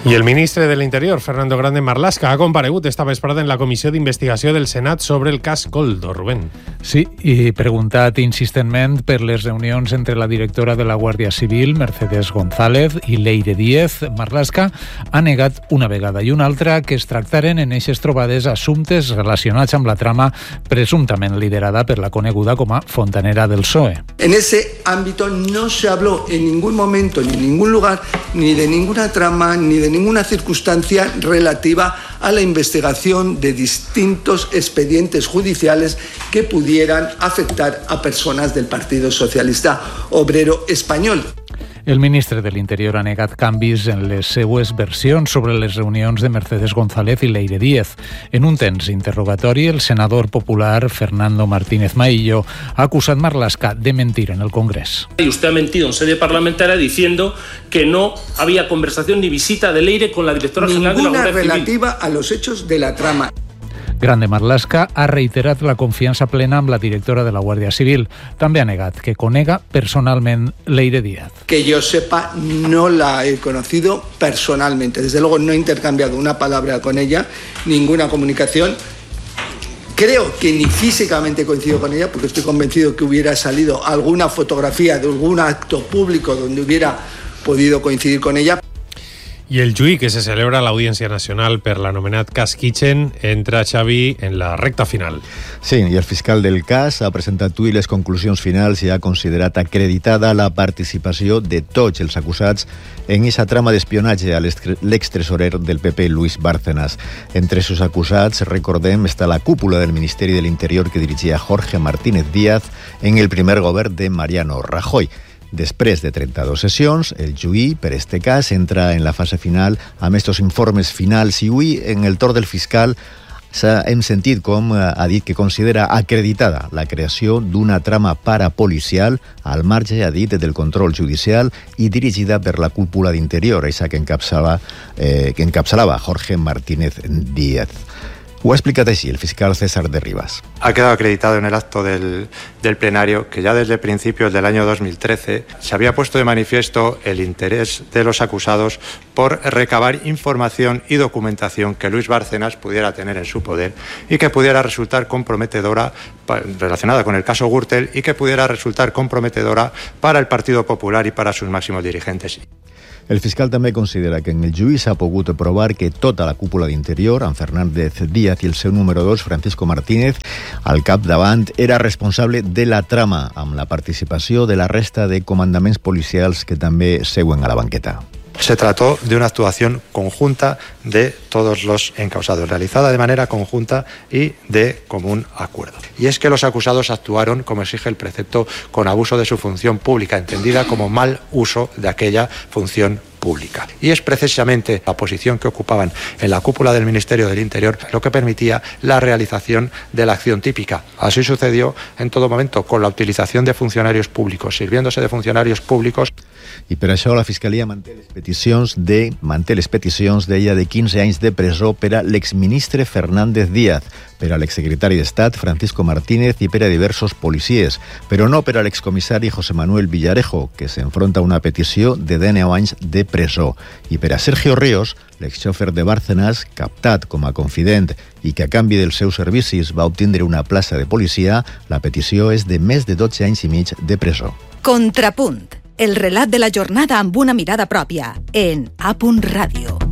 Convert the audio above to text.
I el ministre de l'Interior, Fernando Grande Marlaska, ha comparegut esta vesprada en la Comissió d'Investigació del Senat sobre el cas Koldo, Rubén. Sí, i preguntat insistentment per les reunions entre la directora de la Guàrdia Civil, Mercedes González, i Leire Díez, Marlaska ha negat una vegada i una altra que es tractaren en eixes trobades assumptes relacionats amb la trama presumptament liderada per la coneguda com a fontanera del PSOE. En ese ámbito no se habló en ningún momento, ni en ningún lugar, ni de ninguna trama, ni de ninguna circunstancia relativa a la investigación de distintos expedientes judiciales que pudieran afectar a personas del Partido Socialista Obrero Español. El ministre de l'Interior ha negat canvis en les seues versions sobre les reunions de Mercedes González i Leire Díez. En un temps interrogatori, el senador popular Fernando Martínez Maillo ha acusat Marlaska de mentir en el Congrés. Y usted ha mentido en sede parlamentaria diciendo que no había conversación ni visita de Leire con la directora general de la Guardia Civil. Ninguna relativa a los hechos de la trama. Grande Marlaska ha reiterat la confiança plena amb la directora de la Guàrdia Civil. També ha negat que conega personalment Leire Díaz. Que yo sepa, no la he conocido personalmente. Desde luego no he intercambiado una palabra con ella, ninguna comunicación. Creo que ni físicamente coincido con ella, porque estoy convencido que hubiera salido alguna fotografía de algún acto público donde hubiera podido coincidir con ella. I el juí que se celebra a l'Audiència Nacional per l'anomenat cas Kitchen entra, Xavi, en la recta final. Sí, i el fiscal del cas ha presentat avui les conclusions finals i ha considerat acreditada la participació de tots els acusats en aquesta trama d'espionatge a l'extresorer del PP, Luis Bárcenas. Entre sus acusats, recordem, està la cúpula del Ministeri de l'Interior que dirigia Jorge Martínez Díaz en el primer govern de Mariano Rajoy. Després de 32 sessions, el juí, per este cas, entra en la fase final amb estos informes finals i avui, en el torn del fiscal, hem sentit com ha dit que considera acreditada la creació d'una trama parapolicial al marge, ha dit, del control judicial i dirigida per la cúpula d'Interior, aquesta que encapçalava Jorge Martínez Díaz. Ho ha explicat així el fiscal César de Rivas. Ha quedado acreditado en el acto del plenario que ya desde principios del año 2013 se había puesto de manifiesto el interés de los acusados por recabar información y documentación que Luis Bárcenas pudiera tener en su poder y que pudiera resultar comprometedora relacionada con el caso Gürtel y que pudiera resultar comprometedora para el Partido Popular y para sus máximos dirigentes. El fiscal també considera que en el juí s'ha pogut provar que tota la cúpula d'Interior, amb Fernández Díaz i el seu número 2, Francisco Martínez, al capdavant, era responsable de la trama, amb la participació de la resta de comandaments policials que també seuen a la banqueta. Se trató de una actuación conjunta de todos los encausados, realizada de manera conjunta y de común acuerdo. Y es que los acusados actuaron, como exige el precepto, con abuso de su función pública, entendida como mal uso de aquella función pública. Y es precisamente la posición que ocupaban en la cúpula del Ministerio del Interior lo que permitía la realización de la acción típica. Así sucedió en todo momento con la utilización de funcionarios públicos, sirviéndose de funcionarios públicos. I per això la Fiscalia manté les peticions d'ella de 15 anys de presó per a l'exministre Fernández Díaz, per a l'exsecretari d'Estat Francisco Martínez i per a diversos policies, però no per a l'excomissari José Manuel Villarejo, que s'enfronta a una petició de 10 anys de presó, i per a Sergio Ríos, l'exxòfer de Bárcenas, captat com a confident i que a canvi dels seus servicis va obtindre una plaça de policia, la petició és de més de 12 anys i mig de presó. Contrapunt. El relat de la jornada amb una mirada pròpia en A.Ràdio.